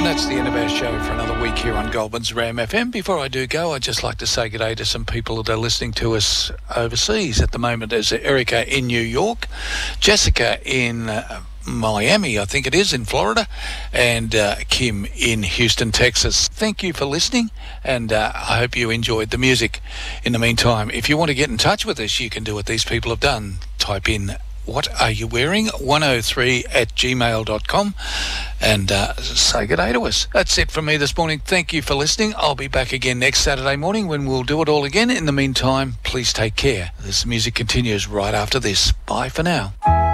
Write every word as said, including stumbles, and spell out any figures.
that's the end of our show for another week here on Goulburn's Ram F M. Before I do go, I'd just like to say good day to some people that are listening to us overseas at the moment. There's Erica in New York, Jessica in uh, Miami, I think it is, in Florida, and uh, Kim in Houston, Texas. Thank you for listening, and uh, I hope you enjoyed the music. In the meantime, if you want to get in touch with us, you can do what these people have done. Type in "What are you wearing?" one oh three at gmail dot com and uh, say good day to us. That's it from me this morning. Thank you for listening. I'll be back again next Saturday morning when we'll do it all again. In the meantime, please take care. This music continues right after this. Bye for now.